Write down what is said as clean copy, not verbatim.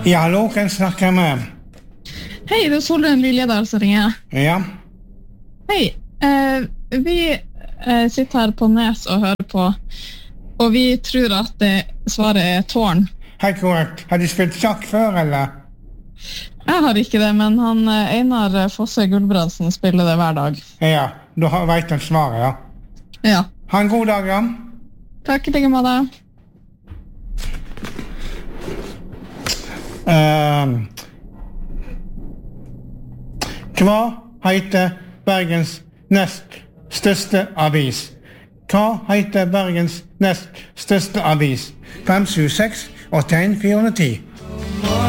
Ja, hallo, kan jeg snakke med? Hei, det Solrøn Liljedal som ringer. Ja. Hei, vi sitter her på Nes og hører på, og vi tror at svaret tårn. Helt korrekt. Har du spilt sjakk før, eller? Jeg har ikke det, men han Einar Fosse Guldbrandsen spiller det hver dag. Ja, du vet han svaret, ja. Ja. Ha en god dag, ja. Takk, like måte. Hva heter Bergens nest største avis? Hva heter Bergens nest største avis? 576 81 410.